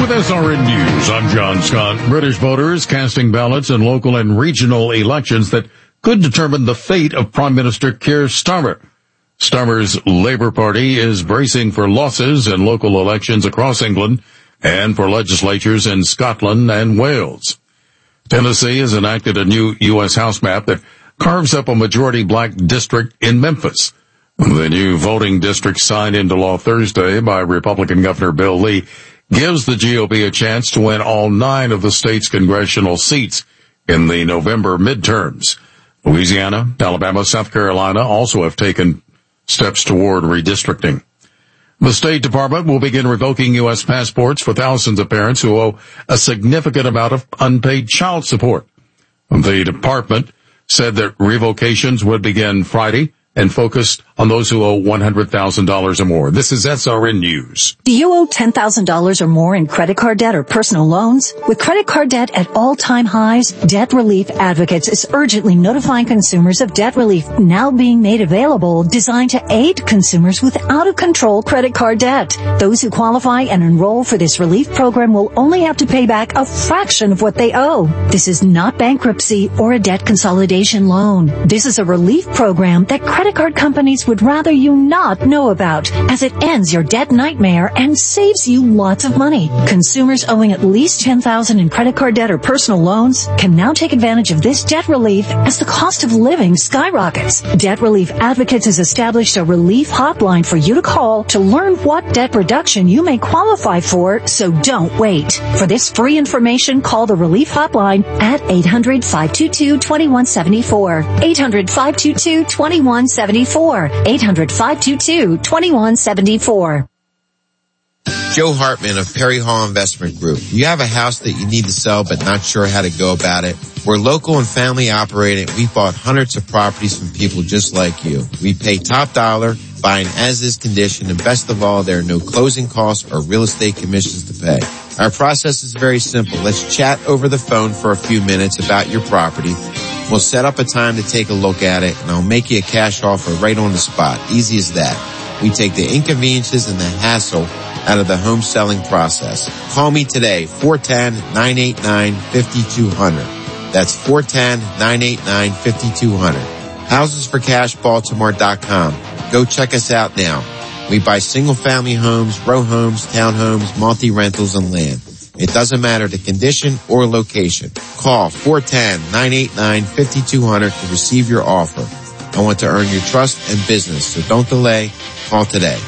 With SRN News, I'm John Scott. British voters casting ballots in local and regional elections that could determine the fate of Prime Minister Keir Starmer. Starmer's Labour Party is bracing for losses in local elections across England and for legislatures in Scotland and Wales. Tennessee has enacted a new U.S. House map that carves up a majority black district in Memphis. The new voting district signed into law Thursday by Republican Governor Bill Lee gives the GOP a chance to win all 9 of the state's congressional seats in the November midterms. Louisiana, Alabama, South Carolina also have taken steps toward redistricting. The State Department will begin revoking U.S. passports for thousands of parents who owe a significant amount of unpaid child support. The department said that revocations would begin Friday and focused on those who owe $100,000 or more. This is SRN News. Do you owe $10,000 or more in credit card debt or personal loans? With credit card debt at all-time highs, Debt Relief Advocates is urgently notifying consumers of debt relief now being made available, designed to aid consumers with out-of-control credit card debt. Those who qualify and enroll for this relief program will only have to pay back a fraction of what they owe. This is not bankruptcy or a debt consolidation loan. This is a relief program that credit card companies would rather you not know about, as it ends your debt nightmare and saves you lots of money. Consumers owing at least $10,000 in credit card debt or personal loans can now take advantage of this debt relief as the cost of living skyrockets. Debt Relief Advocates has established a relief hotline for you to call to learn what debt reduction you may qualify for, so don't wait. For this free information, call the relief hotline at 800-522-2174. 800-522-2174. 800-522-2174. Joe Hartman of Perry Hall Investment Group. You have a house that you need to sell but not sure how to go about it? We're local and family operated. We bought hundreds of properties from people just like you. We pay top dollar, buy in as-is condition, and best of all, there are no closing costs or real estate commissions to pay. Our process is very simple. Let's chat over the phone for a few minutes about your property. We'll set up a time to take a look at it, and I'll make you a cash offer right on the spot. Easy as that. We take the inconveniences and the hassle out of the home selling process. Call me today, 410-989-5200. That's 410-989-5200. HousesForCashBaltimore.com. Go check us out now. We buy single-family homes, row homes, townhomes, multi-rentals, and land. It doesn't matter the condition or location. Call 410-989-5200 to receive your offer. I want to earn your trust and business, so don't delay. Call today.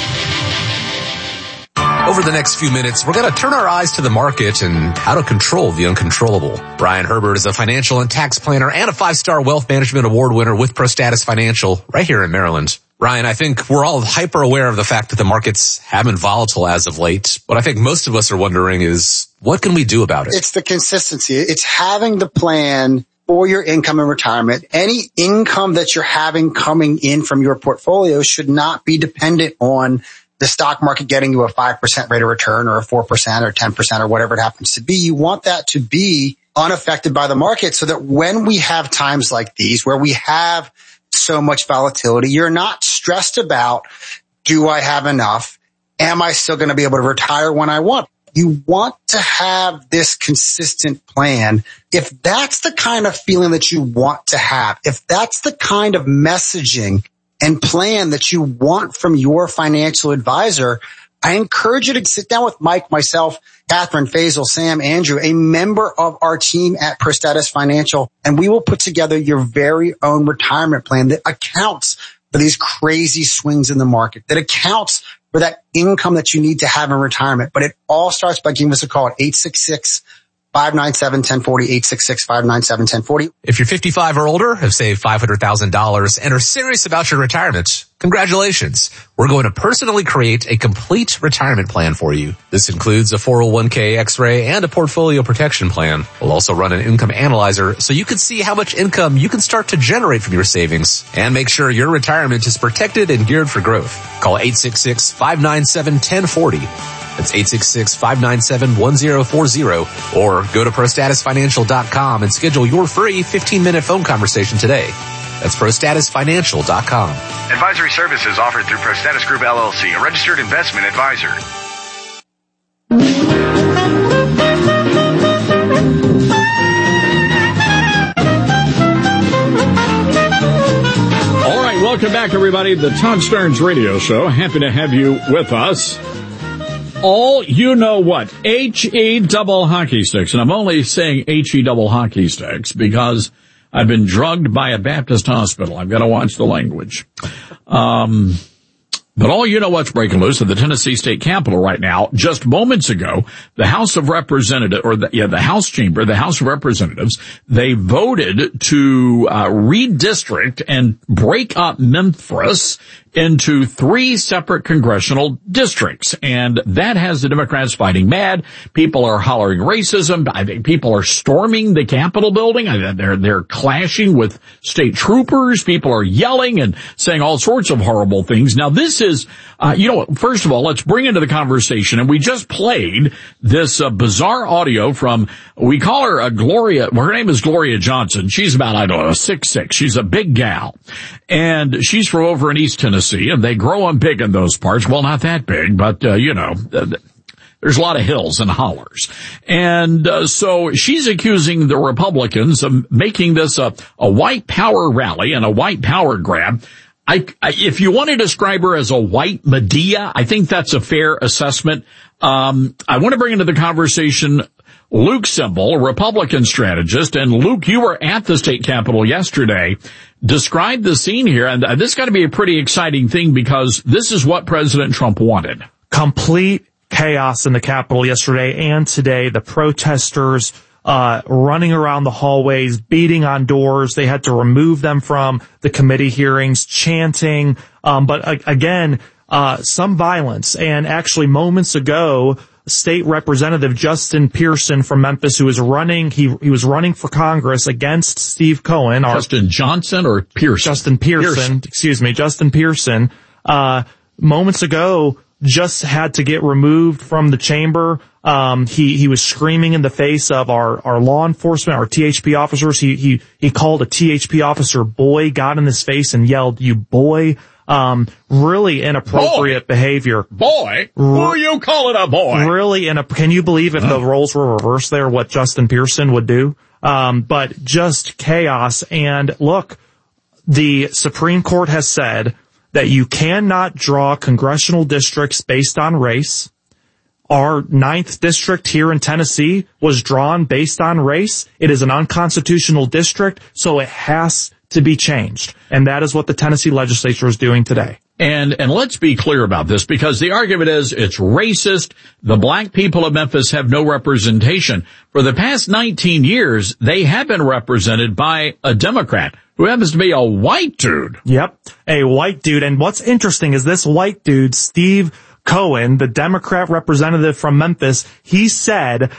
Over the next few minutes, we're going to turn our eyes to the market and how to control the uncontrollable. Brian Herbert is a financial and tax planner and a 5-star wealth management award winner with ProStatus Financial right here in Maryland. Ryan, I think we're all hyper aware of the fact that the markets have been volatile as of late. What I think most of us are wondering is, what can we do about it? It's the consistency. It's having the plan for your income and retirement. Any income that you're having coming in from your portfolio should not be dependent on the stock market getting you a 5% rate of return or a 4% or 10% or whatever it happens to be. You want that to be unaffected by the market so that when we have times like these where we have so much volatility, you're not stressed about, do I have enough? Am I still going to be able to retire when I want? You want to have this consistent plan. If that's the kind of feeling that you want to have, if that's the kind of messaging and plan that you want from your financial advisor, I encourage you to sit down with Mike, myself, Catherine, Faisal, Sam, Andrew, a member of our team at ProStatus Financial, and we will put together your very own retirement plan that accounts for these crazy swings in the market, that accounts for that income that you need to have in retirement. But it all starts by giving us a call at 866-597-1040, 866-597-1040. If you're 55 or older, have saved $500,000 and are serious about your retirement, congratulations. We're going to personally create a complete retirement plan for you. This includes a 401k, X-ray, and a portfolio protection plan. We'll also run an income analyzer so you can see how much income you can start to generate from your savings and make sure your retirement is protected and geared for growth. Call 866-597-1040. That's 866-597-1040, or go to ProStatusFinancial.com and schedule your free 15-minute phone conversation today. That's ProStatusFinancial.com. Advisory services offered through ProStatus Group LLC, a registered investment advisor. Welcome back, everybody. The Todd Starnes Radio Show. Happy to have you with us. All you know what? H-E double hockey sticks. And I'm only saying H-E double hockey sticks because I've been drugged by a Baptist hospital. I've got to watch the language. But all you know what's breaking loose at the Tennessee State Capitol right now. Just moments ago, the House of Representatives, the House Chamber, the House of Representatives, they voted to redistrict and break up Memphis into 3 separate congressional districts. And that has the Democrats fighting mad. People are hollering racism. I think people are storming the Capitol building. They're clashing with state troopers. People are yelling and saying all sorts of horrible things. Now, this is, first of all, let's bring into the conversation. And we just played this bizarre audio from, we call her Gloria. Well, her name is Gloria Johnson. She's about, 6'6". She's a big gal. And she's from over in East Tennessee, and they grow them big in those parts. Well, not that big, but, there's a lot of hills and hollers. And so she's accusing the Republicans of making this a white power rally and a white power grab. If you want to describe her as a white Medea, I think that's a fair assessment. I want to bring into the conversation Luke Semple, a Republican strategist. And Luke, you were at the state capitol yesterday. Describe the scene here. And this got to be a pretty exciting thing because this is what President Trump wanted. Complete chaos in the Capitol yesterday and today. The protesters running around the hallways, beating on doors. They had to remove them from the committee hearings, chanting. But again, some violence. And actually moments ago, State Representative Justin Pearson from Memphis, who was running, he was running for Congress against Steve Cohen. Justin Johnson or Pearson? Justin Pearson. Excuse me, Justin Pearson. Moments ago, just had to get removed from the chamber. He was screaming in the face of our law enforcement, our THP officers. He called a THP officer boy, got in his face and yelled, "You boy." Really inappropriate behavior. Boy? Who are you calling a boy? Really can you believe if the roles were reversed there, what Justin Pearson would do? But just chaos. And look, the Supreme Court has said that you cannot draw congressional districts based on race. Our 9th district here in Tennessee was drawn based on race. It is an unconstitutional district, so it has to be changed. And that is what the Tennessee legislature is doing today. And let's be clear about this because the argument is it's racist. The black people of Memphis have no representation. For the past 19 years, they have been represented by a Democrat who happens to be a white dude. Yep, a white dude. And what's interesting is this white dude, Steve Cohen, the Democrat representative from Memphis, he said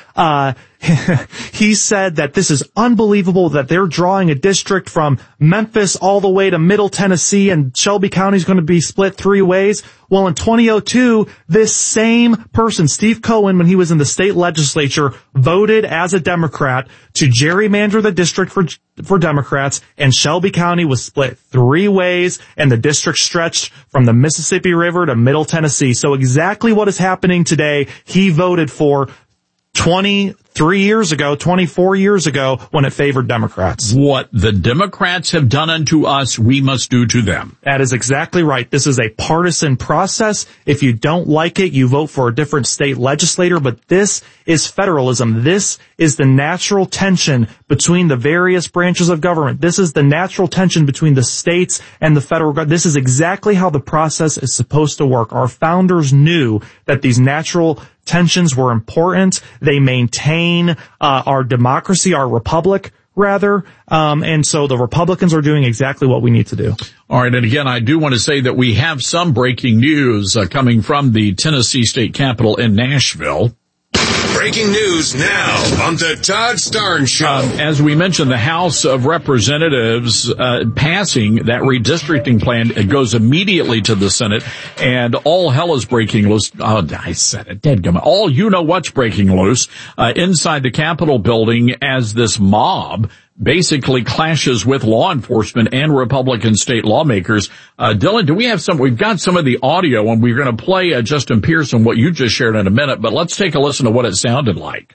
that this is unbelievable that they're drawing a district from Memphis all the way to Middle Tennessee and Shelby County is going to be split 3 ways. Well, in 2002, this same person, Steve Cohen, when he was in the state legislature, voted as a Democrat to gerrymander the district for Democrats, and Shelby County was split 3 ways, and the district stretched from the Mississippi River to Middle Tennessee. So exactly what is happening today, he voted for 23 years ago, 24 years ago, when it favored Democrats. What the Democrats have done unto us, we must do to them. That is exactly right. This is a partisan process. If you don't like it, you vote for a different state legislator, but this is federalism. This is the natural tension between the various branches of government. This is the natural tension between the states and the federal government. This is exactly how the process is supposed to work. Our founders knew that these natural tensions were important. They maintain our democracy, our republic, rather. And so the Republicans are doing exactly what we need to do. All right. And again, I do want to say that we have some breaking news coming from the Tennessee State Capitol in Nashville. Breaking news now on the Todd Starnes Show. As we mentioned, the House of Representatives passing that redistricting plan, it goes immediately to the Senate, and all hell is breaking loose. Oh, I said it, deadgum. All you know what's breaking loose inside the Capitol building as this mob basically clashes with law enforcement and Republican state lawmakers. Dylan, do we have we've got some of the audio, and we're going to play Justin Pearson, what you just shared in a minute, but let's take a listen to what it sounded like.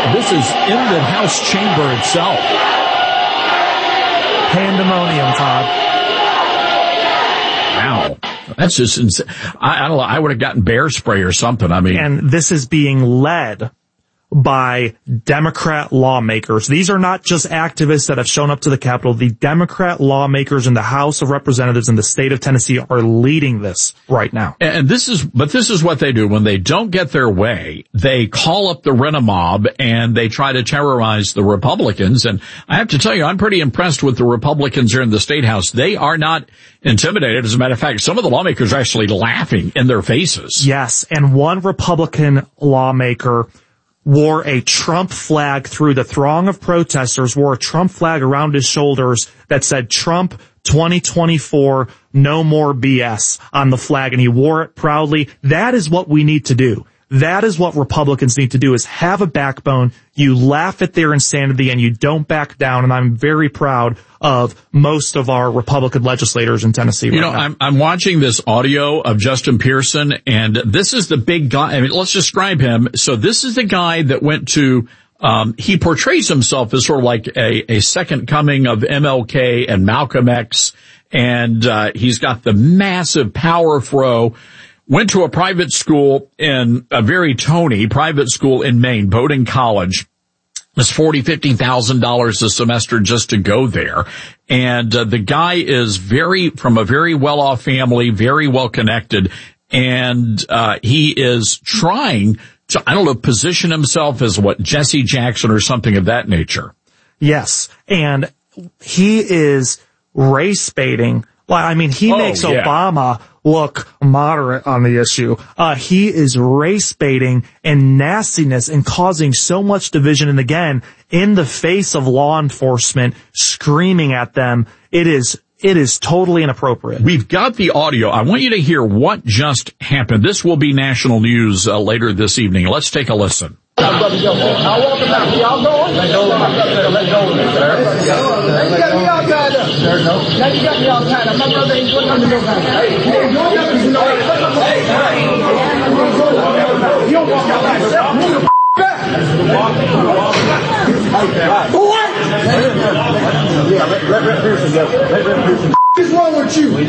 This is in the House chamber itself. Pandemonium, Todd. Wow. That's just insane. I don't know. I would have gotten bear spray or something. I mean. And this is being led by Democrat lawmakers. These are not just activists that have shown up to the Capitol. The Democrat lawmakers in the House of Representatives in the state of Tennessee are leading this right now. And this is what they do when they don't get their way. They call up the rent-a-mob and they try to terrorize the Republicans. And I have to tell you, I'm pretty impressed with the Republicans here in the State House. They are not intimidated. As a matter of fact, some of the lawmakers are actually laughing in their faces. Yes. And one Republican lawmaker wore a Trump flag through the throng of protesters, wore a Trump flag around his shoulders that said Trump 2024, no more BS on the flag, and he wore it proudly. That is what we need to do. That is what Republicans need to do, is have a backbone. You laugh at their insanity and you don't back down. And I'm very proud of most of our Republican legislators in Tennessee right now. I'm watching this audio of Justin Pearson, and this is the big guy. I mean, let's describe him. So this is the guy that went to, he portrays himself as sort of like a second coming of MLK and Malcolm X. And, he's got the massive power fro. Went to a private school in a very Tony private school in Maine, Bowdoin College. It's $40,000, $50,000 a semester just to go there. And, the guy is from a very well-off family, very well connected. And, he is trying to, position himself as Jesse Jackson or something of that nature. Yes. And he is race baiting. Well, I mean, he makes Obama look moderate on the issue. He is race baiting and nastiness and causing so much division. And again, in the face of law enforcement screaming at them, it is totally inappropriate. We've got the audio. I want you to hear what just happened. This will be national news later this evening. Let's take a listen. I'll walk him out. Y'all going? Let go of me, sir. Now you got me all tied up. Sir, no. Now you got me all tied up. My brother ain't going under no gun. Hey, you don't walk out by yourself. Move the back. What? Let Pearson go. Let Pearson. What is wrong with you?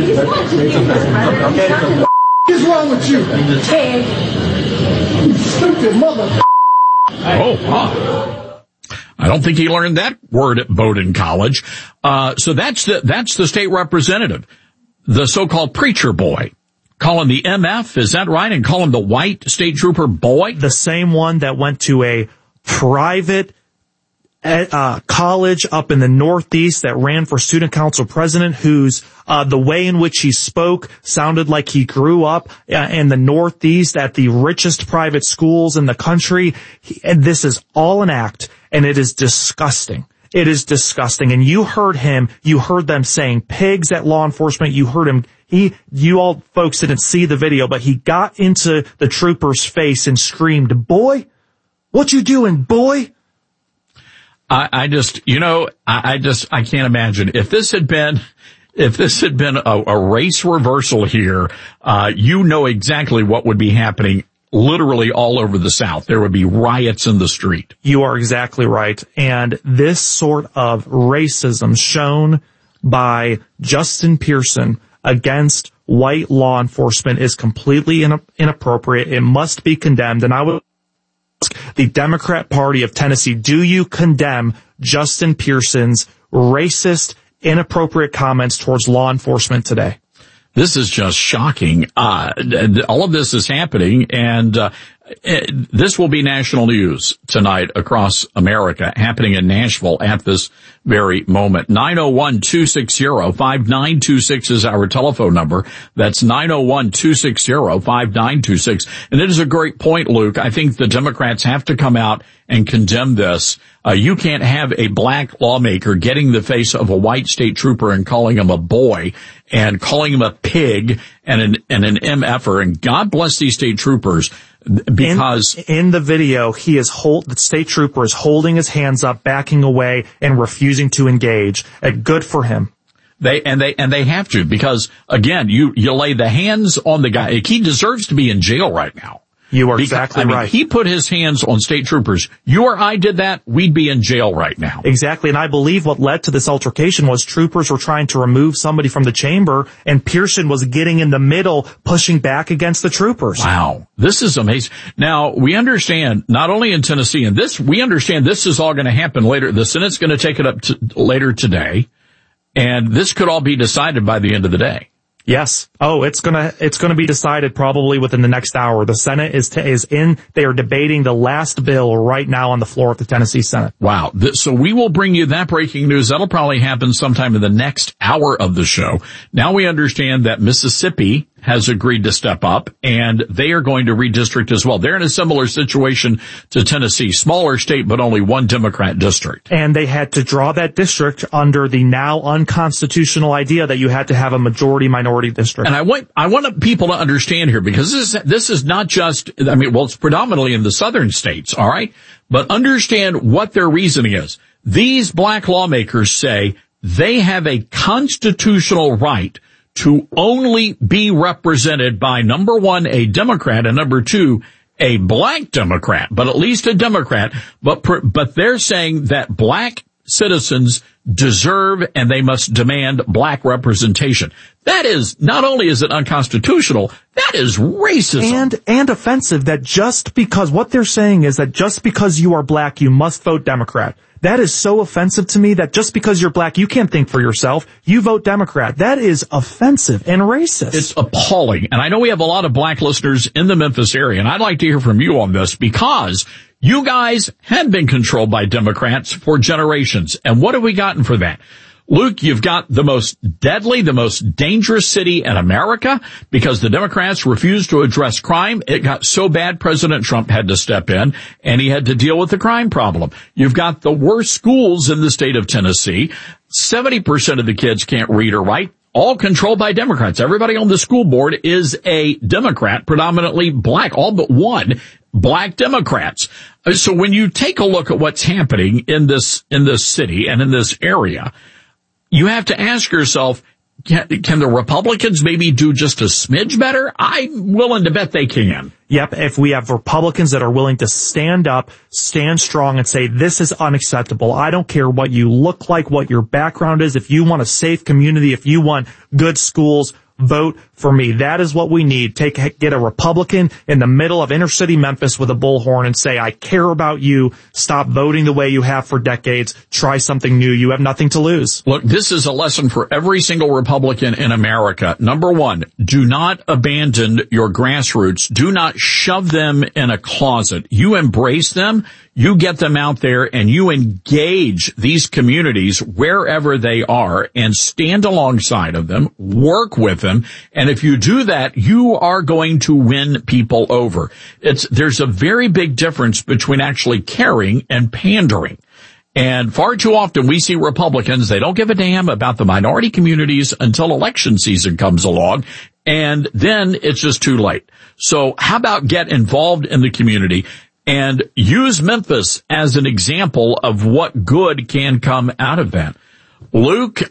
What is wrong with you? You stupid mother. Oh, wow. I don't think he learned that word at Bowdoin College. So that's the state representative, the so-called preacher boy. Call him the MF, is that right? And call him the white state trooper boy? The same one that went to a private college up in the Northeast that ran for student council president, whose the way in which he spoke sounded like he grew up in the Northeast at the richest private schools in the country. And this is all an act, and it is disgusting. It is disgusting. And you heard them saying pigs at law enforcement. You heard him. You all folks didn't see the video, but he got into the trooper's face and screamed, "Boy, what you doing, boy?" I can't imagine if this had been a race reversal here, you know exactly what would be happening literally all over the South. There would be riots in the street. You are exactly right. And this sort of racism shown by Justin Pearson against white law enforcement is completely inappropriate. It must be condemned. And I would the Democrat Party of Tennessee, do you condemn Justin Pearson's racist, inappropriate comments towards law enforcement today? This is just shocking. All of this is happening, and this will be national news tonight across America, happening in Nashville at this very moment. 901-260-5926 is our telephone number. That's 901-260-5926. And it is a great point, Luke. I think the Democrats have to come out and condemn this. You can't have a black lawmaker getting the face of a white state trooper and calling him a boy and calling him a pig and an MFer. And God bless these state troopers, because in the video, the state trooper is holding his hands up, backing away and refusing to engage. Good for him. They have to, because again, you lay the hands on the guy. He deserves to be in jail right now. You are exactly right. He put his hands on state troopers. You or I did that, we'd be in jail right now. Exactly. And I believe what led to this altercation was troopers were trying to remove somebody from the chamber, and Pearson was getting in the middle, pushing back against the troopers. Wow. This is amazing. Now, we understand, not only in Tennessee, and we understand this is all going to happen later. The Senate's going to take it up later today, and this could all be decided by the end of the day. Yes. Oh, it's gonna be decided probably within the next hour. The Senate they are debating the last bill right now on the floor of the Tennessee Senate. Wow. So we will bring you that breaking news. That'll probably happen sometime in the next hour of the show. Now we understand that Mississippi has agreed to step up, and they are going to redistrict as well. They're in a similar situation to Tennessee, smaller state, but only one Democrat district. And they had to draw that district under the now unconstitutional idea that you had to have a majority-minority district. And I want people to understand here, because this is not just, it's predominantly in the southern states, all right? But understand what their reasoning is. These black lawmakers say they have a constitutional right to only be represented by, number one, a Democrat, and number two, a black Democrat, but at least a Democrat. But they're saying that black citizens deserve and they must demand black representation. That is, not only is it unconstitutional, that is racism. And offensive, that just because, what they're saying is that just because you are black, you must vote Democrat. That is so offensive to me, that just because you're black, you can't think for yourself. You vote Democrat. That is offensive and racist. It's appalling. And I know we have a lot of black listeners in the Memphis area, and I'd like to hear from you on this, because you guys have been controlled by Democrats for generations. And what have we gotten for that? Luke, you've got the most deadly, the most dangerous city in America because the Democrats refused to address crime. It got so bad President Trump had to step in, and he had to deal with the crime problem. You've got the worst schools in the state of Tennessee. 70% of the kids can't read or write, all controlled by Democrats. Everybody on the school board is a Democrat, predominantly black, all but one. Black Democrats. So when you take a look at what's happening in this city and in this area, you have to ask yourself, can the Republicans maybe do just a smidge better? I'm willing to bet they can. Yep, if we have Republicans that are willing to stand up, stand strong, and say, this is unacceptable. I don't care what you look like, what your background is. If you want a safe community, if you want good schools, vote for me. That is what we need. Get a Republican in the middle of inner city Memphis with a bullhorn and say, I care about you. Stop voting the way you have for decades. Try something new. You have nothing to lose. Look, this is a lesson for every single Republican in America. Number one, do not abandon your grassroots. Do not shove them in a closet. You embrace them. You get them out there and you engage these communities wherever they are and stand alongside of them, work with them. And if you do that, you are going to win people over. There's a very big difference between actually caring and pandering. And far too often we see Republicans, they don't give a damn about the minority communities until election season comes along, and then it's just too late. So how about get involved in the community and use Memphis as an example of what good can come out of that? Luke,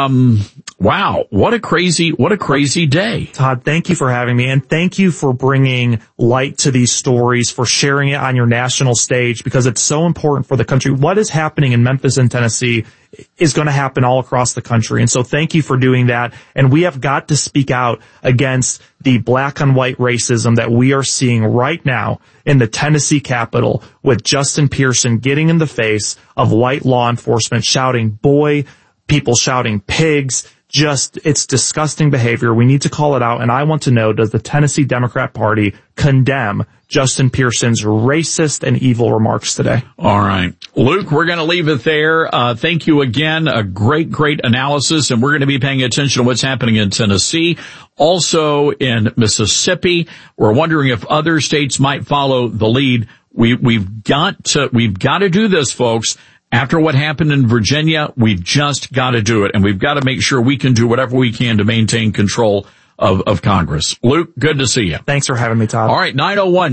wow, what a crazy day. Todd, thank you for having me, and thank you for bringing light to these stories, for sharing it on your national stage, because it's so important for the country. What is happening in Memphis and Tennessee is going to happen all across the country. And so thank you for doing that. And we have got to speak out against the black on white racism that we are seeing right now in the Tennessee Capitol, with Justin Pearson getting in the face of white law enforcement, shouting boy, people shouting pigs. It's disgusting behavior. We need to call it out. And I want to know, does the Tennessee Democrat Party condemn Justin Pearson's racist and evil remarks today? All right. Luke, we're going to leave it there. Thank you again. A great analysis. And we're going to be paying attention to what's happening in Tennessee, also in Mississippi. We're wondering if other states might follow the lead. We've got to do this, folks. After what happened in Virginia, we've just got to do it, and we've got to make sure we can do whatever we can to maintain control of Congress. Luke, good to see you. Thanks for having me, Todd. All right,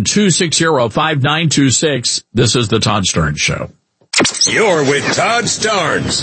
901-260-5926. This is the Todd Starnes Show. You're with Todd Starnes.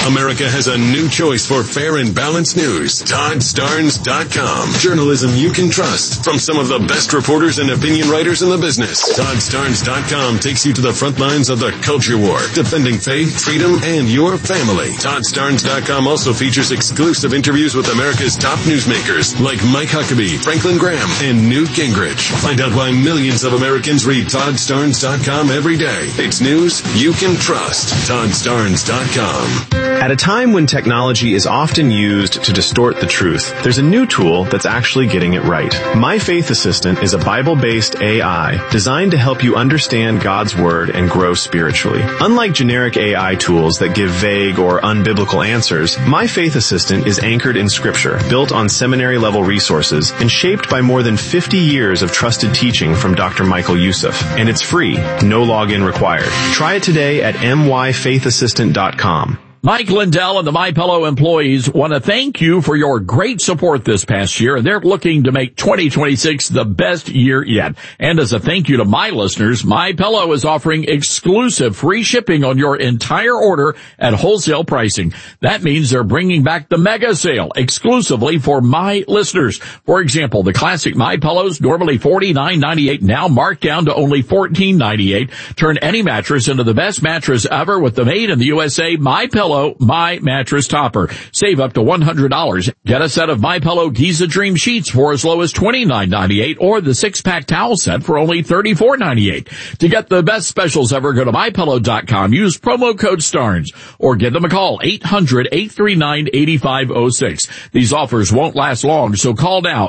America has a new choice for fair and balanced news. ToddStarnes.com. Journalism you can trust from some of the best reporters and opinion writers in the business. ToddStarnes.com takes you to the front lines of the culture war, defending faith, freedom, and your family. ToddStarnes.com also features exclusive interviews with America's top newsmakers like Mike Huckabee, Franklin Graham, and Newt Gingrich. Find out why millions of Americans read ToddStarnes.com every day. It's news you can trust. ToddStarnes.com. At a time when technology is often used to distort the truth, there's a new tool that's actually getting it right. My Faith Assistant is a Bible-based AI designed to help you understand God's Word and grow spiritually. Unlike generic AI tools that give vague or unbiblical answers, My Faith Assistant is anchored in Scripture, built on seminary-level resources, and shaped by more than 50 years of trusted teaching from Dr. Michael Youssef. And it's free, no login required. Try it today at myfaithassistant.com. Mike Lindell and the MyPillow employees want to thank you for your great support this past year, and they're looking to make 2026 the best year yet. And as a thank you to my listeners, MyPillow is offering exclusive free shipping on your entire order at wholesale pricing. That means they're bringing back the mega sale exclusively for my listeners. For example, the classic MyPillows, normally $49.98, now marked down to only $14.98. Turn any mattress into the best mattress ever with the made in the USA MyPillow My Mattress Topper. Save up to $100. Get a set of MyPillow Giza Dream Sheets for as low as $29.98 or the 6-pack towel set for only $34.98. To get the best specials ever, go to MyPillow.com. Use promo code STARNS or give them a call, 800-839-8506. These offers won't last long, so call now,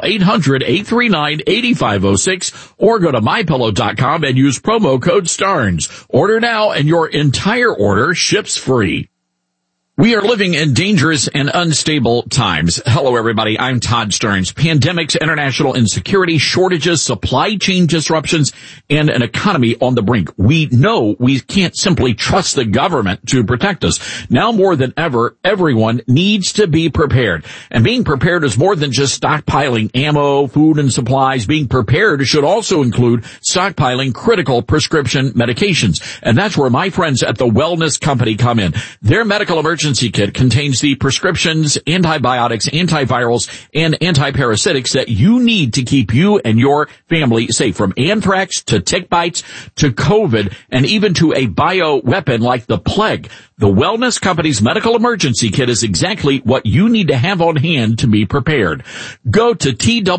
800-839-8506 or go to MyPillow.com and use promo code STARNS. Order now and your entire order ships free. We are living in dangerous and unstable times. Hello, everybody. I'm Todd Starnes. Pandemics, international insecurity, shortages, supply chain disruptions, and an economy on the brink. We know we can't simply trust the government to protect us. Now more than ever, everyone needs to be prepared. And being prepared is more than just stockpiling ammo, food, and supplies. Being prepared should also include stockpiling critical prescription medications. And that's where my friends at the Wellness Company come in. Their medical emergency kit contains the prescriptions, antibiotics, antivirals, and antiparasitics that you need to keep you and your family safe, from anthrax to tick bites to COVID and even to a bioweapon like the plague. The Wellness Company's medical emergency kit is exactly what you need to have on hand to be prepared. Go to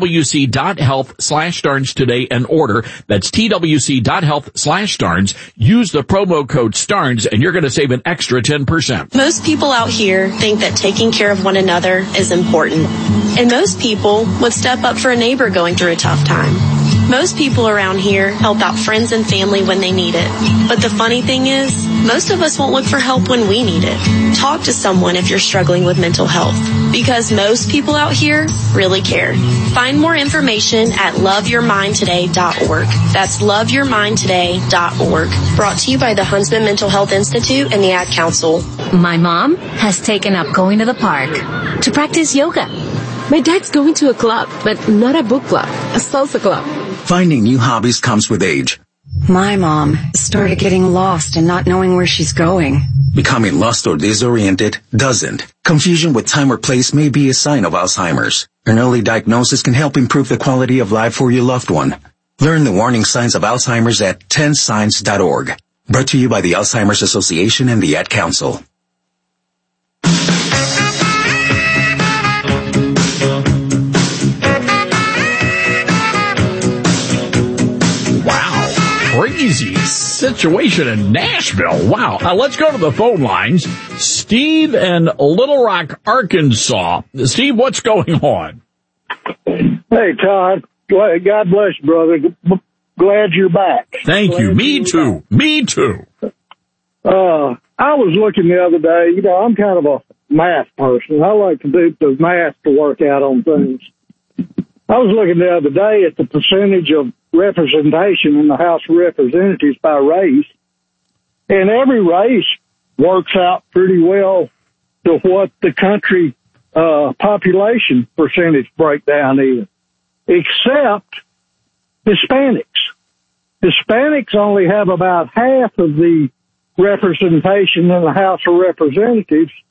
twc.health/Starnes today and order. That's twc.health/Starnes. Use the promo code STARNS and you're going to save an extra 10%. Most people out here think that taking care of one another is important. And most people would step up for a neighbor going through a tough time. Most people around here help out friends and family when they need it. But the funny thing is, most of us won't look for help when we need it. Talk to someone if you're struggling with mental health, because most people out here really care. Find more information at loveyourmindtoday.org. That's loveyourmindtoday.org. Brought to you by the Huntsman Mental Health Institute and the Ad Council. My mom has taken up going to the park to practice yoga. My dad's going to a club, but not a book club, a salsa club. Finding new hobbies comes with age. My mom started getting lost and not knowing where she's going. Becoming lost or disoriented doesn't. Confusion with time or place may be a sign of Alzheimer's. An early diagnosis can help improve the quality of life for your loved one. Learn the warning signs of Alzheimer's at 10signs.org. Brought to you by the Alzheimer's Association and the Ad Council. Crazy situation in Nashville. Wow. Let's go to the phone lines. Steve in Little Rock, Arkansas. Steve, what's going on? Hey, Todd. God bless you, brother. Glad you're back. Thank you. Me too. Me too. I was looking the other day. You know, I'm kind of a math person. I like to do the math to work out on things. I was looking the other day at the percentage of representation in the House of Representatives by race, and every race works out pretty well to what the country population percentage breakdown is, except Hispanics. Hispanics only have about half of the representation in the House of Representatives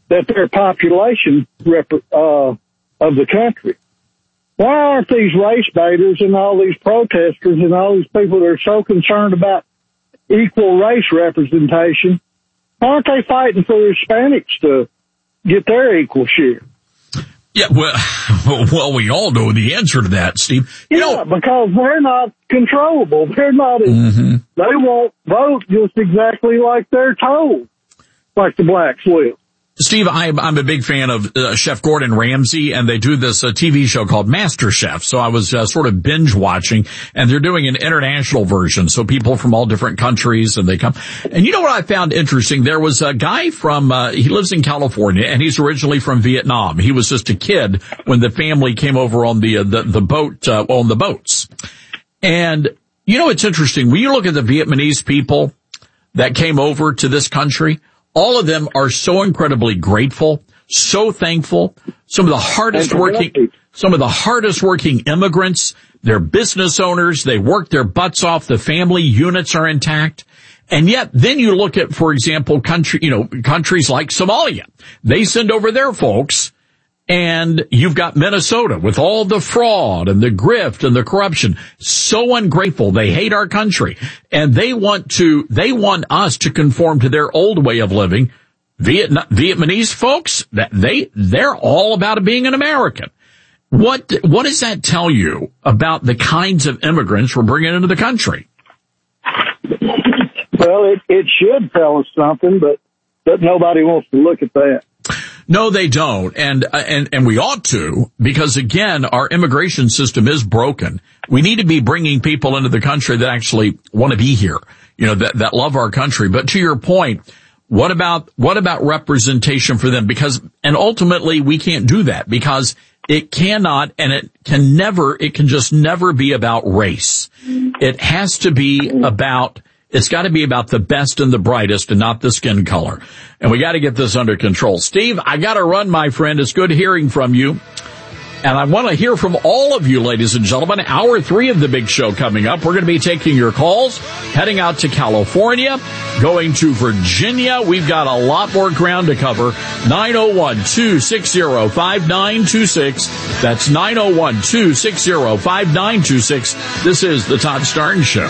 that they're population of the country. Why aren't these race baiters and all these protesters and all these people that are so concerned about equal race representation, why aren't they fighting for Hispanics to get their equal share? Yeah, well, we all know the answer to that, Steve. Because they're not controllable. They're not, they won't vote just exactly like they're told, like the blacks will. Steve, I'm a big fan of Chef Gordon Ramsay, and they do this TV show called MasterChef. So I was sort of binge watching, and they're doing an international version. So people from all different countries, and they come. And you know what I found interesting? There was a guy from, he lives in California, and he's originally from Vietnam. He was just a kid when the family came over on the boat, on the boats. And, you know, it's interesting. When you look at the Vietnamese people that came over to this country, all of them are so incredibly grateful, so thankful. Some of the hardest working immigrants, they're business owners, they work their butts off, the family units are intact. And yet, then you look at, for example, countries like Somalia. They send over their folks, and you've got Minnesota with all the fraud and the grift and the corruption. So ungrateful. They hate our country. And they want us to conform to their old way of living. Vietnamese folks, they're all about being an American. What does that tell you about the kinds of immigrants we're bringing into the country? Well, it should tell us something, but nobody wants to look at that. No, they don't. And we ought to, because again, our immigration system is broken. We need to be bringing people into the country that actually want to be here, that love our country. But to your point, what about representation for them? And ultimately we can't do that because it cannot, and it can just never be about race. It has to be it's got to be about the best and the brightest and not the skin color. And we got to get this under control. Steve, I got to run, my friend. It's good hearing from you. And I want to hear from all of you, ladies and gentlemen. Hour 3 of the big show coming up. We're going to be taking your calls, heading out to California, going to Virginia. We've got a lot more ground to cover. 901-260-5926. That's 901-260-5926. This is the Todd Starnes Show.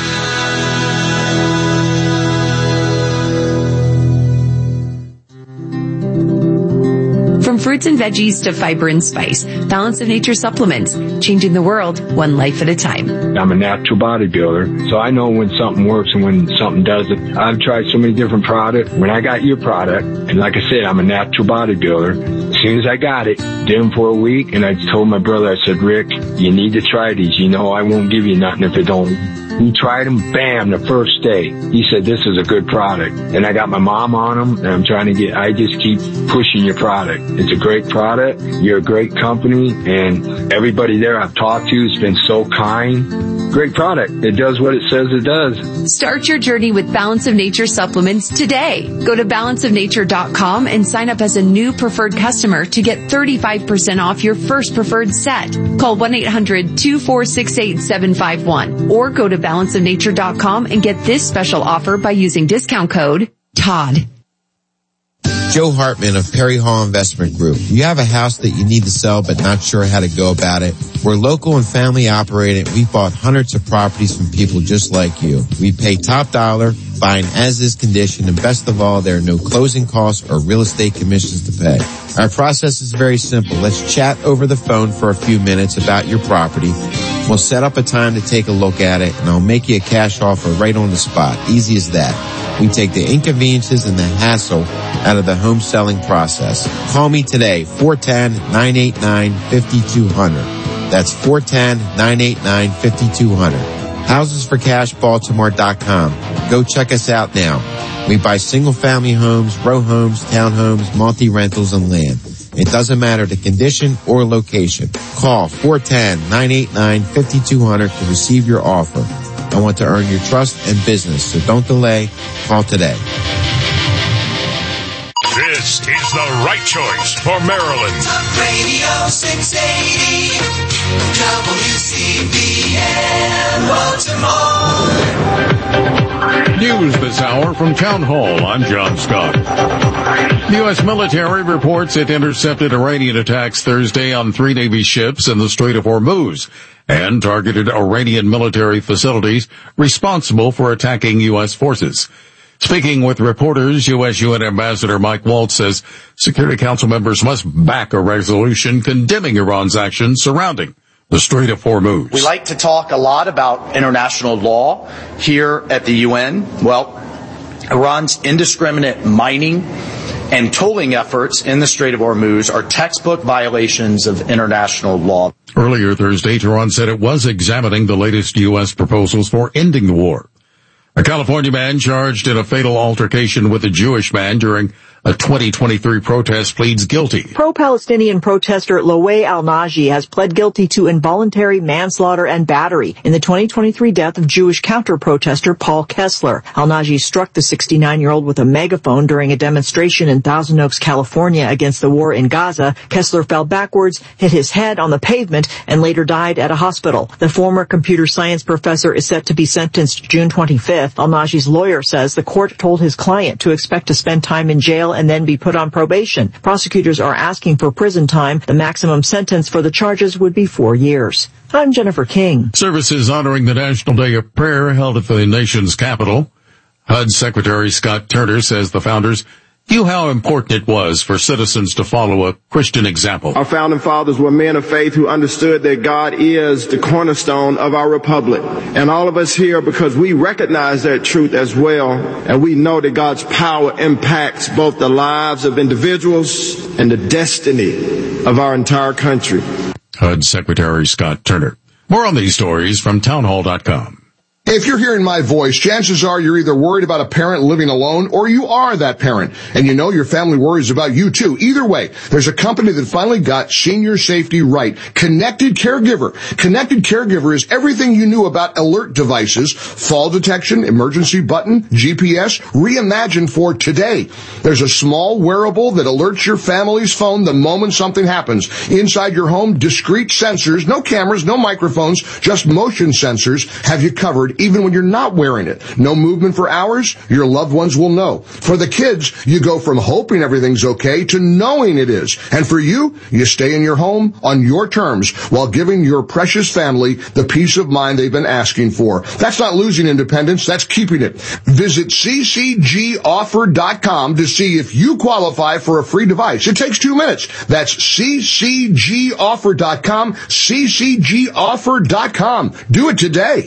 From fruits and veggies to fiber and spice, Balance of Nature supplements, changing the world one life at a time. I'm a natural bodybuilder, so I know when something works and when something doesn't. I've tried so many different products. When I got your product, and like I said, I'm a natural bodybuilder, as soon as I got it, did them for a week, and I told my brother, I said, Rick, you need to try these. I won't give you nothing if it don't. He tried them, bam, the first day. He said, this is a good product. And I got my mom on them, and I just keep pushing your product. It's a great product. You're a great company, and everybody there I've talked to has been so kind. Great product. It does what it says it does. Start your journey with Balance of Nature supplements today. Go to balanceofnature.com and sign up as a new preferred customer to get 35% off your first preferred set. Call 1-800-246-8751 or go to balanceofnature.com and get this special offer by using discount code TODD. Joe Hartman of Perry Hall Investment Group. You have a house that you need to sell but not sure how to go about it? We're local and family operated. We've bought hundreds of properties from people just like you. We pay top dollar, buying as-is condition, and best of all, there are no closing costs or real estate commissions to pay. Our process is very simple. Let's chat over the phone for a few minutes about your property. We'll set up a time to take a look at it, and I'll make you a cash offer right on the spot. Easy as that. We take the inconveniences and the hassle out of the home selling process. Call me today, 410-989-5200. That's 410-989-5200. HousesForCashBaltimore.com. Go check us out now. We buy single-family homes, row homes, townhomes, multi-rentals, and land. It doesn't matter the condition or location. Call 410-989-5200 to receive your offer. I want to earn your trust and business, so don't delay. Call today. This is the right choice for Maryland. Talk Radio 680, WCBM Baltimore. News this hour from Town Hall. I'm John Scott. The U.S. military reports it intercepted Iranian attacks Thursday on 3 Navy ships in the Strait of Hormuz and targeted Iranian military facilities responsible for attacking U.S. forces. Speaking with reporters, U.S. UN Ambassador Mike Waltz says Security Council members must back a resolution condemning Iran's actions surrounding the Strait of Hormuz. We like to talk a lot about international law here at the UN. Well, Iran's indiscriminate mining and tolling efforts in the Strait of Hormuz are textbook violations of international law. Earlier Thursday, Tehran said it was examining the latest U.S. proposals for ending the war. A California man charged in a fatal altercation with a Jewish man during a 2023 protest pleads guilty. Pro-Palestinian protester Loay Al-Naji has pled guilty to involuntary manslaughter and battery in the 2023 death of Jewish counter-protester Paul Kessler. Al-Naji struck the 69-year-old with a megaphone during a demonstration in Thousand Oaks, California against the war in Gaza. Kessler fell backwards, hit his head on the pavement, and later died at a hospital. The former computer science professor is set to be sentenced June 25th. Al-Naji's lawyer says the court told his client to expect to spend time in jail and then be put on probation. Prosecutors are asking for prison time. The maximum sentence for the charges would be 4 years. I'm Jennifer King. Services honoring the National Day of Prayer held at the nation's capital. HUD Secretary Scott Turner says the founders knew how important it was for citizens to follow a Christian example. Our founding fathers were men of faith who understood that God is the cornerstone of our republic. And all of us here, because we recognize that truth as well, and we know that God's power impacts both the lives of individuals and the destiny of our entire country. HUD Secretary Scott Turner. More on these stories from townhall.com. If you're hearing my voice, chances are you're either worried about a parent living alone or you are that parent. And you know your family worries about you too. Either way, there's a company that finally got senior safety right. Connected Caregiver. Connected Caregiver is everything you knew about alert devices, fall detection, emergency button, GPS, reimagined for today. There's a small wearable that alerts your family's phone the moment something happens. Inside your home, discrete sensors, no cameras, no microphones, just motion sensors have you covered even when you're not wearing it. No movement for hours, your loved ones will know. For the kids, you go from hoping everything's okay to knowing it is. And for you, you stay in your home on your terms while giving your precious family the peace of mind they've been asking for. That's not losing independence, that's keeping it. Visit ccgoffer.com to see if you qualify for a free device. It takes 2 minutes. That's ccgoffer.com, ccgoffer.com. Do it today.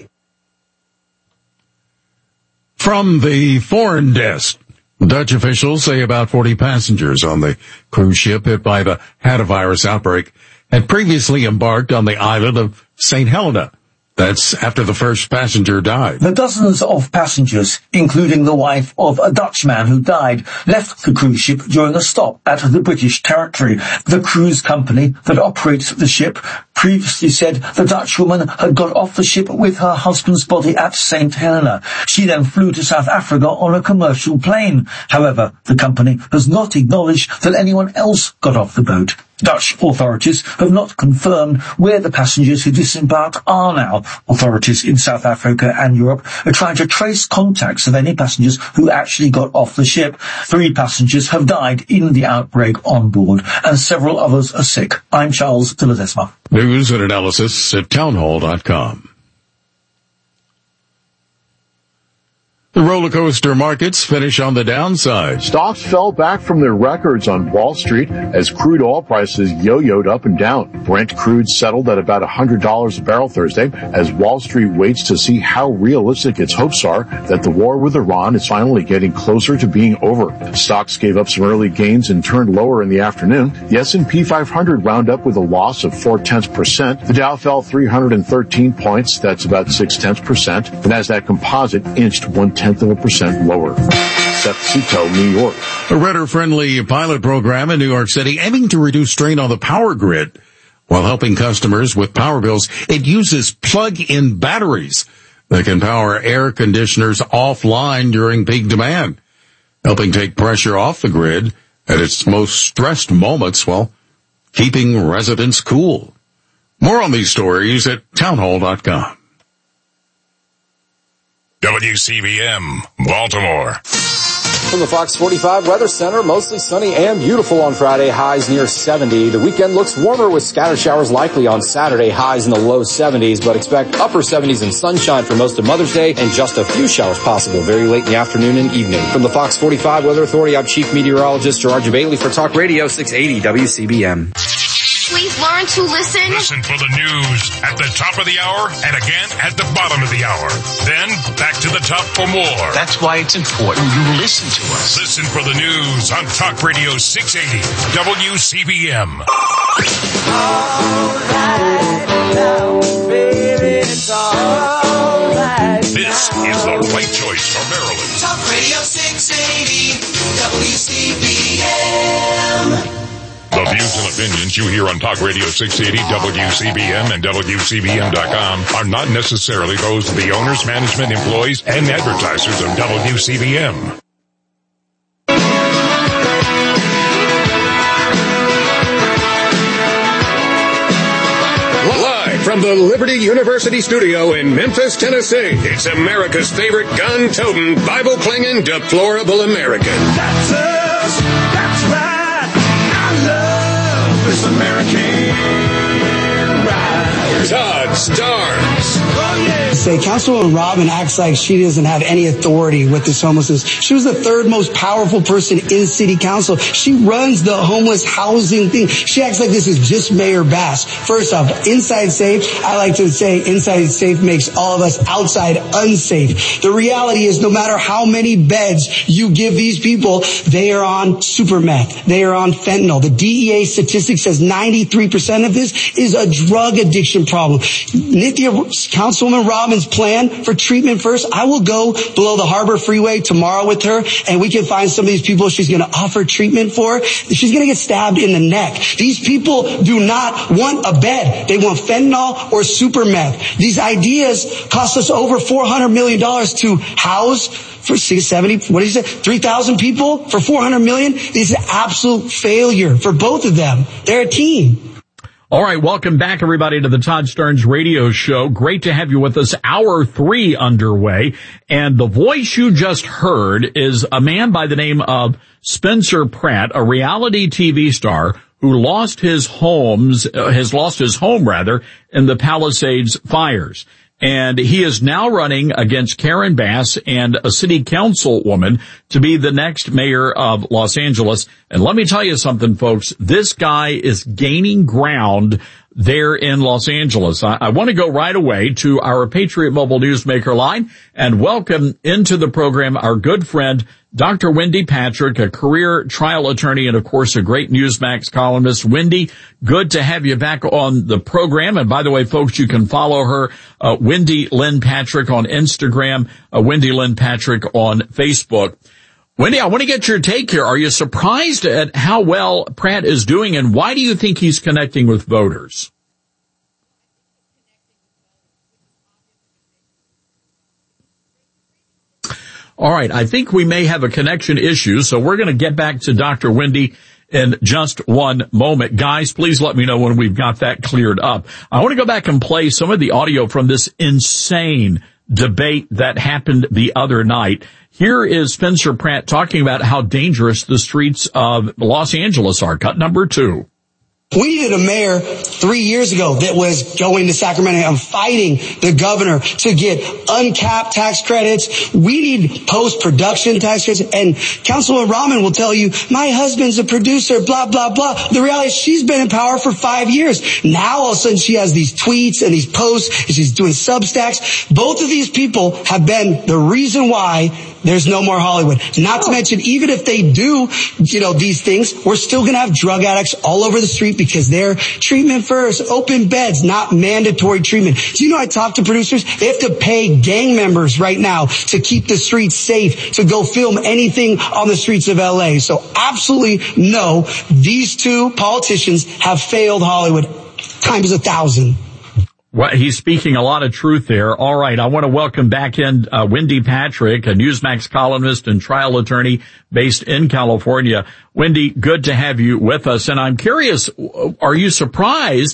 From the foreign desk, Dutch officials say about 40 passengers on the cruise ship hit by the hantavirus outbreak had previously embarked on the island of St. Helena. That's after the first passenger died. The dozens of passengers, including the wife of a Dutchman who died, left the cruise ship during a stop at the British territory. The cruise company that operates the ship previously said the Dutch woman had got off the ship with her husband's body at St. Helena. She then flew to South Africa on a commercial plane. However, the company has not acknowledged that anyone else got off the boat. Dutch authorities have not confirmed where the passengers who disembarked are now. Authorities in South Africa and Europe are trying to trace contacts of any passengers who actually got off the ship. 3 passengers have died in the outbreak on board, and several others are sick. I'm Charles de Ledesma. News and analysis at townhall.com. The roller coaster markets finish on the downside. Stocks fell back from their records on Wall Street as crude oil prices yo-yoed up and down. Brent crude settled at about $100 a barrel Thursday as Wall Street waits to see how realistic its hopes are that the war with Iran is finally getting closer to being over. Stocks gave up some early gains and turned lower in the afternoon. The S&P 500 wound up with a loss of 0.4%. The Dow fell 313 points. That's about 0.6%. The Nasdaq Composite inched 0.1% lower. Seth Cito, New York. A renter-friendly pilot program in New York City aiming to reduce strain on the power grid while helping customers with power bills. It uses plug-in batteries that can power air conditioners offline during peak demand, helping take pressure off the grid at its most stressed moments while keeping residents cool. More on these stories at townhall.com. WCBM, Baltimore. From the Fox 45 Weather Center, mostly sunny and beautiful on Friday, highs near 70. The weekend looks warmer with scattered showers likely on Saturday, highs in the low 70s, but expect upper 70s and sunshine for most of Mother's Day and just a few showers possible very late in the afternoon and evening. From the Fox 45 Weather Authority, I'm Chief Meteorologist Gerard Bailey for Talk Radio 680 WCBM. Please learn to listen. Listen for the news at the top of the hour and again at the bottom of the hour. Then back to the top for more. That's why it's important you listen to us. Listen for the news on Talk Radio 680 WCBM. This is the right choice for Maryland. Talk Radio 680 WCBM. The views and opinions you hear on Talk Radio 680, WCBM, and WCBM.com are not necessarily those of the owners, management, employees, and advertisers of WCBM. Live from the Liberty University studio in Memphis, Tennessee, it's America's favorite gun-toting, Bible-clinging, deplorable American. That's us. That's right. This American ride. Todd Starnes. Oh, yeah. Say Councilwoman Robin acts like she doesn't have any authority with this homelessness. She was the third most powerful person in city council. She runs the homeless housing thing. She acts like this is just Mayor Bass. First off, inside safe, I like to say inside safe makes all of us outside unsafe. The reality is no matter how many beds you give these people, they are on super meth. They are on fentanyl. The DEA statistic says 93% of this is a drug addiction problem. Nithya, Councilwoman Robin's plan for treatment first, I will go below the Harbor Freeway tomorrow with her and we can find some of these people she's going to offer treatment for. She's going to get stabbed in the neck. These people do not want a bed. They want fentanyl or super meth. These ideas cost us over $400 million to house for 670, what did you say, 3,000 people for $400 million? This is an absolute failure for both of them. They're a team. All right, welcome back, everybody, to the Todd Starnes Radio Show. Great to have you with us. Hour 3 underway. And the voice you just heard is a man by the name of Spencer Pratt, a reality TV star who lost his home, in the Palisades fires. And he is now running against Karen Bass and a city councilwoman to be the next mayor of Los Angeles. And let me tell you something, folks. This guy is gaining ground there in Los Angeles. I want to go right away to our Patriot Mobile Newsmaker line and welcome into the program our good friend, Dr. Wendy Patrick, a career trial attorney and, of course, a great Newsmax columnist. Wendy, good to have you back on the program. And by the way, folks, you can follow her, Wendy Lynn Patrick on Instagram, Wendy Lynn Patrick on Facebook. Wendy, I want to get your take here. Are you surprised at how well Pratt is doing, and why do you think he's connecting with voters? All right, I think we may have a connection issue, so we're going to get back to Dr. Wendy in just one moment. Guys, please let me know when we've got that cleared up. I want to go back and play some of the audio from this insane debate that happened the other night. Here is Spencer Pratt talking about how dangerous the streets of Los Angeles are. Cut number 2. We needed a mayor 3 years ago that was going to Sacramento and fighting the governor to get uncapped tax credits. We need post-production tax credits. And Councilwoman Rahman will tell you, my husband's a producer, blah, blah, blah. The reality is she's been in power for 5 years. Now all of a sudden she has these tweets and these posts and she's doing Substacks. Both of these people have been the reason why there's no more Hollywood. Not to mention, even if they do, these things, we're still going to have drug addicts all over the street because they're treatment first, open beds, not mandatory treatment. Do you know, I talk to producers, they have to pay gang members right now to keep the streets safe, to go film anything on the streets of LA. So absolutely no, these two politicians have failed Hollywood times 1,000. Well, he's speaking a lot of truth there. All right, I want to welcome back in Wendy Patrick, a Newsmax columnist and trial attorney based in California. Wendy, good to have you with us. And I'm curious, are you surprised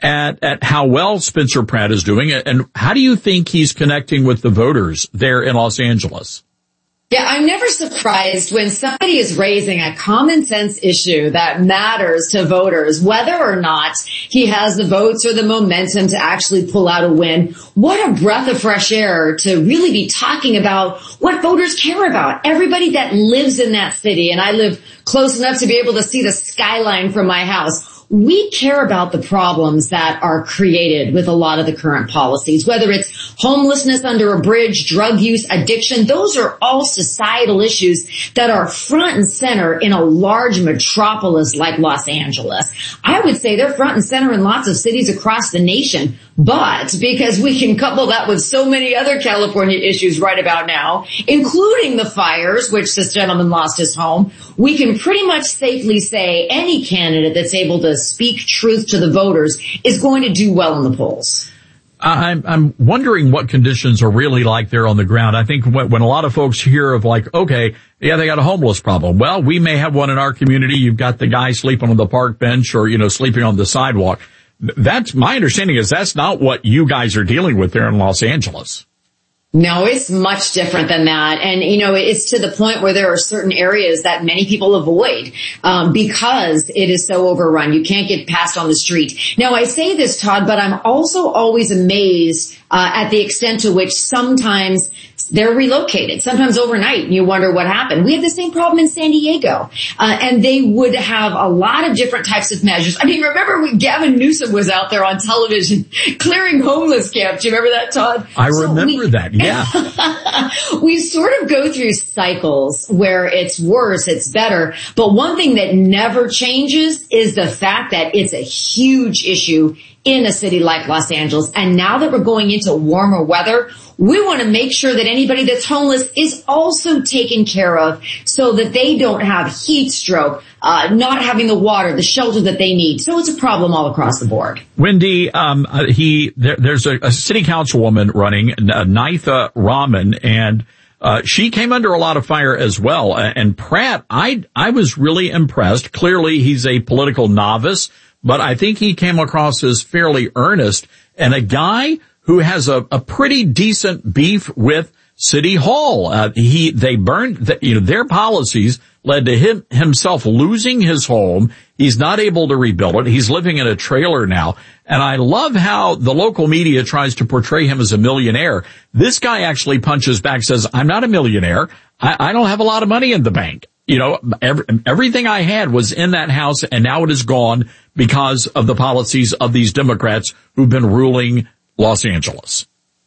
at how well Spencer Pratt is doing, and how do you think he's connecting with the voters there in Los Angeles? Yeah, I'm never surprised when somebody is raising a common sense issue that matters to voters, whether or not he has the votes or the momentum to actually pull out a win. What a breath of fresh air to really be talking about what voters care about. Everybody that lives in that city, and I live close enough to be able to see the skyline from my house. We care about the problems that are created with a lot of the current policies, whether it's homelessness under a bridge, drug use, addiction. Those are all societal issues that are front and center in a large metropolis like Los Angeles. I would say they're front and center in lots of cities across the nation. But because we can couple that with so many other California issues right about now, including the fires, which this gentleman lost his home, we can pretty much safely say any candidate that's able to speak truth to the voters is going to do well in the polls. I'm wondering what conditions are really like there on the ground. I think when a lot of folks hear of like, okay, yeah, they got a homeless problem. Well, we may have one in our community. You've got the guy sleeping on the park bench or, sleeping on the sidewalk. That's my understanding is that's not what you guys are dealing with there in Los Angeles. No, it's much different than that. And, it's to the point where there are certain areas that many people avoid, because it is so overrun. You can't get past on the street. Now, I say this, Todd, but I'm also always amazed, at the extent to which sometimes they're relocated, sometimes overnight, and you wonder what happened. We have the same problem in San Diego, and they would have a lot of different types of measures. I mean, remember when Gavin Newsom was out there on television clearing homeless camps? Do you remember that, Todd? I remember that, yeah. We sort of go through cycles where it's worse, it's better, but one thing that never changes is the fact that it's a huge issue in a city like Los Angeles. And now that we're going into warmer weather, we want to make sure that anybody that's homeless is also taken care of so that they don't have heat stroke, not having the water, the shelter that they need. So it's a problem all across the board. Wendy, there's a city councilwoman running, Naitha Rahman, and she came under a lot of fire as well. And Pratt, I was really impressed. Clearly, he's a political novice, but I think he came across as fairly earnest and a guy who has a pretty decent beef with City Hall. They burned, their policies led to himself losing his home. He's not able to rebuild it. He's living in a trailer now. And I love how the local media tries to portray him as a millionaire. This guy actually punches back, says, I'm not a millionaire. I don't have a lot of money in the bank. Everything I had was in that house, and now it is gone because of the policies of these Democrats who've been ruling Los Angeles.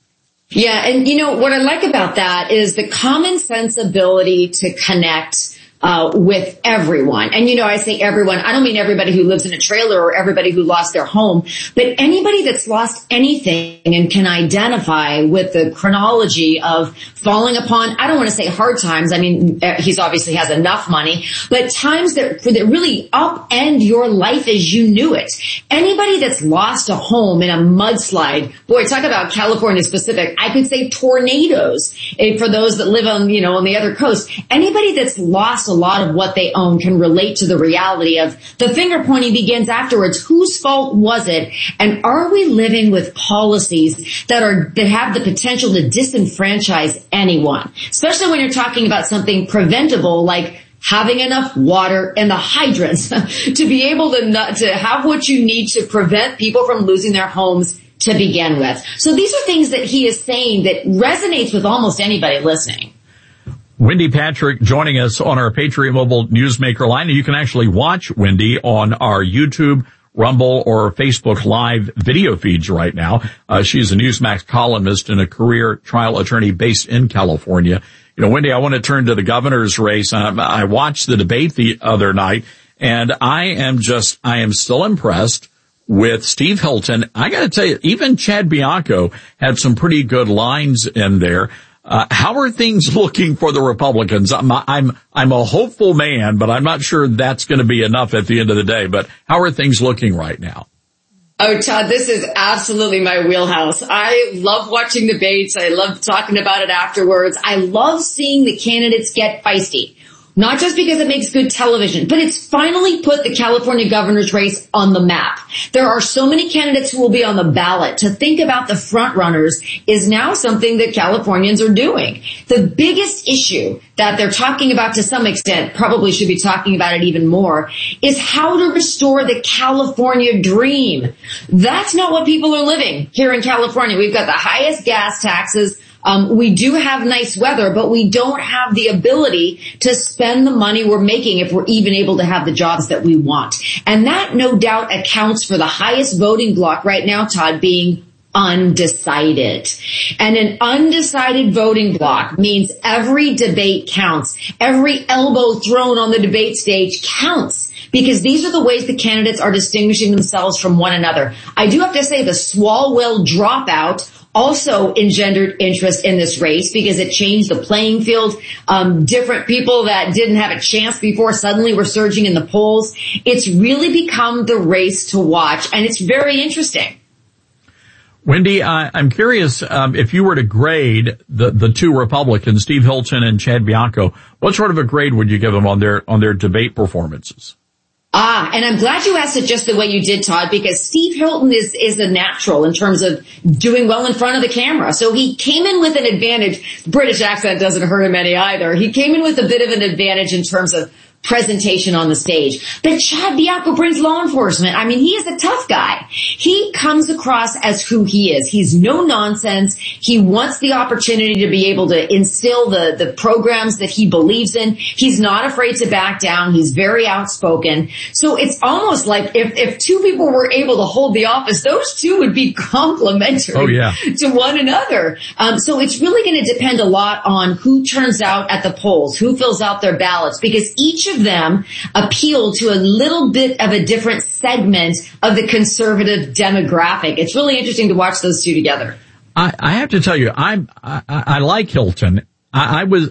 Yeah, and what I like about that is the common sense ability to connect with everyone. And I say everyone, I don't mean everybody who lives in a trailer or everybody who lost their home, but anybody that's lost anything and can identify with the chronology of falling upon, I don't want to say hard times. I mean, he's obviously has enough money, but times that really upend your life as you knew it. Anybody that's lost a home in a mudslide, boy, talk about California specific. I could say tornadoes for those that live on, on the other coast. Anybody that's lost a lot of what they own can relate to the reality of the finger pointing begins afterwards. Whose fault was it? And are we living with policies that have the potential to disenfranchise anyone? Especially when you're talking about something preventable like having enough water and the hydrants to be able to have what you need to prevent people from losing their homes to begin with. So these are things that he is saying that resonates with almost anybody listening. Wendy Patrick joining us on our Patriot Mobile Newsmaker line. You can actually watch Wendy on our YouTube, Rumble, or Facebook Live video feeds right now. She's a Newsmax columnist and a career trial attorney based in California. Wendy, I want to turn to the governor's race. I watched the debate the other night, and I am still impressed with Steve Hilton. I got to tell you, even Chad Bianco had some pretty good lines in there. How are things looking for the Republicans? I'm a hopeful man, but I'm not sure that's going to be enough at the end of the day. But how are things looking right now? Oh, Todd, this is absolutely my wheelhouse. I love watching debates. I love talking about it afterwards. I love seeing the candidates get feisty. Not just because it makes good television, but it's finally put the California governor's race on the map. There are so many candidates who will be on the ballot. To think about the front runners is now something that Californians are doing. The biggest issue that they're talking about to some extent, probably should be talking about it even more, is how to restore the California dream. That's not what people are living here in California. We've got the highest gas taxes. We do have nice weather, but we don't have the ability to spend the money we're making if we're even able to have the jobs that we want. And that no doubt accounts for the highest voting bloc right now, Todd, being undecided. And an undecided voting bloc means every debate counts. Every elbow thrown on the debate stage counts. Because these are the ways the candidates are distinguishing themselves from one another. I do have to say the Swalwell dropout also engendered interest in this race because it changed the playing field. Different people that didn't have a chance before suddenly were surging in the polls. It's really become the race to watch, and it's very interesting. Wendy, I'm curious, if you were to grade the two Republicans, Steve Hilton and Chad Bianco, what sort of a grade would you give them on their debate performances? And I'm glad you asked it just the way you did, Todd, because Steve Hilton is a natural in terms of doing well in front of the camera. So he came in with an advantage. British accent doesn't hurt him any either. He came in with a bit of an advantage in terms of presentation on the stage. But Chad Bianco brings law enforcement. I mean, he is a tough guy. He comes across as who he is. He's no nonsense. He wants the opportunity to be able to instill the programs that he believes in. He's not afraid to back down. He's very outspoken. So it's almost like if two people were able to hold the office, those two would be complementary to one another. So it's really going to depend a lot on who turns out at the polls, who fills out their ballots, because each of them appeal to a little bit of a different segment of the conservative demographic. It's really interesting to watch those two together. I have to tell you, I like Hilton. I was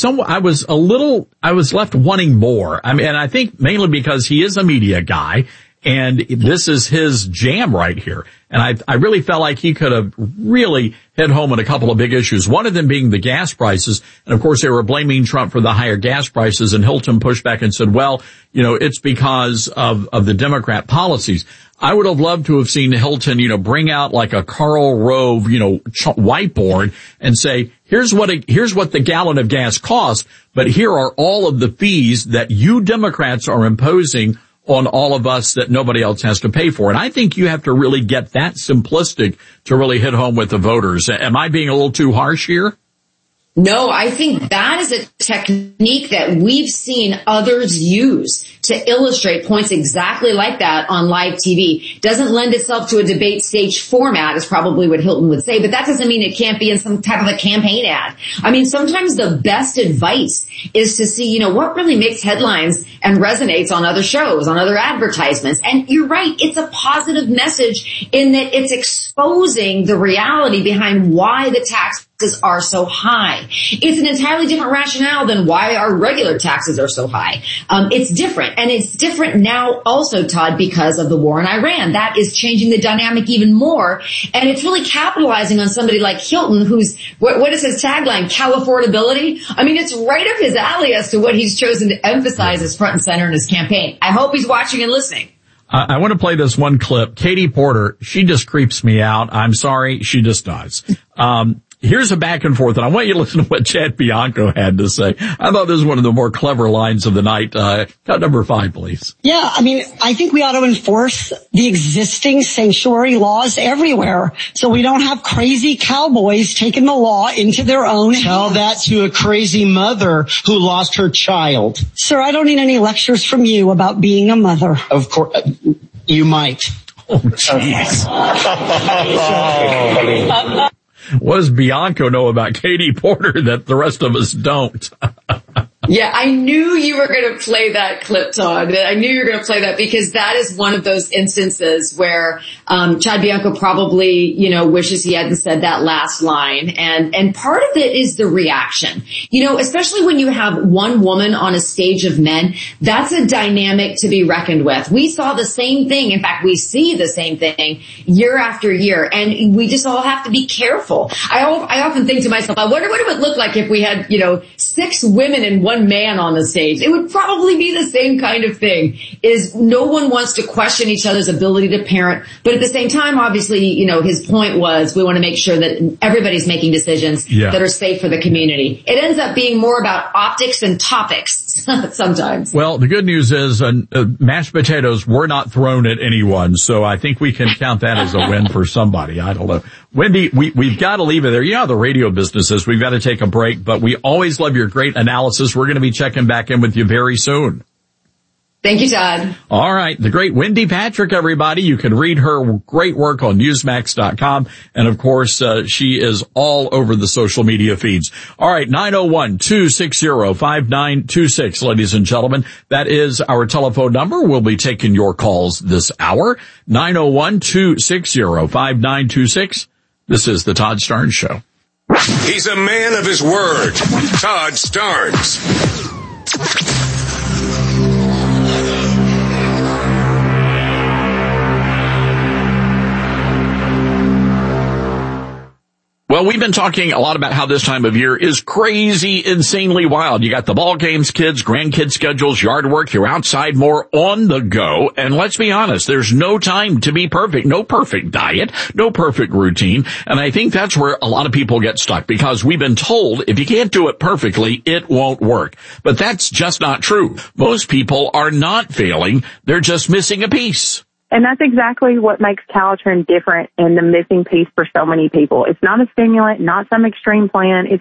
left wanting more. I mean, and I think mainly because he is a media guy and this is his jam right here. And I really felt like he could have really hit home on a couple of big issues. One of them being the gas prices. And of course, they were blaming Trump for the higher gas prices. And Hilton pushed back and said, well, it's because of the Democrat policies. I would have loved to have seen Hilton, bring out like a Karl Rove, whiteboard and say, here's what the gallon of gas costs, but here are all of the fees that you Democrats are imposing on all of us that nobody else has to pay for. And I think you have to really get that simplistic to really hit home with the voters. Am I being a little too harsh here? No, I think that is a technique that we've seen others use to illustrate points exactly like that on live TV. Doesn't lend itself to a debate stage format, is probably what Hilton would say, but that doesn't mean it can't be in some type of a campaign ad. I mean, sometimes the best advice is to see, what really makes headlines and resonates on other shows, on other advertisements. And you're right, it's a positive message in that it's exposing the reality behind why the taxes are so high. It's an entirely different rationale than why our regular taxes are so high. It's different. And it's different now also, Todd, because of the war in Iran. That is changing the dynamic even more. And it's really capitalizing on somebody like Hilton, who's, what is his tagline? Californiability? I mean, it's right up his alley as to what he's chosen to emphasize as front and center in his campaign. I hope he's watching and listening. I want to play this one clip. Katie Porter, she just creeps me out. I'm sorry, she just does. Here's a back and forth, and I want you to listen to what Chad Bianco had to say. I thought this was one of the more clever lines of the night. Cut number 5, please. Yeah, I mean, I think we ought to enforce the existing sanctuary laws everywhere so we don't have crazy cowboys taking the law into their own hands. Tell that to a crazy mother who lost her child. Sir, I don't need any lectures from you about being a mother. Of course, you might. Oh, jeez. What does Bianco know about Katie Porter that the rest of us don't? Yeah, I knew you were going to play that clip, Todd. I knew you were going to play that because that is one of those instances where Chad Bianco probably, wishes he hadn't said that last line. And part of it is the reaction. Especially when you have one woman on a stage of men, that's a dynamic to be reckoned with. We saw the same thing. In fact, we see the same thing year after year. And we just all have to be careful. I often think to myself, I wonder what it would look like if we had, 6 women in one one man on the stage, it would probably be the same kind of thing. Is no one wants to question each other's ability to parent, but at the same time, obviously, you know, his point was we want to make sure that everybody's making decisions that are safe for the community. It ends up being more about optics and topics sometimes. Well, the good news is mashed potatoes were not thrown at anyone, so I think we can count that as a win for somebody. I don't know. Wendy, we've got to leave it there. You know how the radio business is. We've got to take a break, but we always love your great analysis. We're going to be checking back in with you very soon. Thank you, Todd. All right. The great Wendy Patrick, everybody. You can read her great work on Newsmax.com. And of course, she is all over the social media feeds. All right. 901-260-5926, ladies and gentlemen. That is our telephone number. We'll be taking your calls this hour. 901-260-5926. This is the Todd Starnes Show. He's a man of his word. Todd Starnes. Well, we've been talking a lot about how this time of year is crazy, insanely wild. You got the ball games, kids, grandkids schedules, yard work, you're outside more on the go. And let's be honest, there's no time to be perfect, no perfect diet, no perfect routine. And I think that's where a lot of people get stuck because we've been told if you can't do it perfectly, it won't work. But that's just not true. Most people are not failing. They're just missing a piece. And that's exactly what makes Calitrin different and the missing piece for so many people. It's not a stimulant, not some extreme plan. It's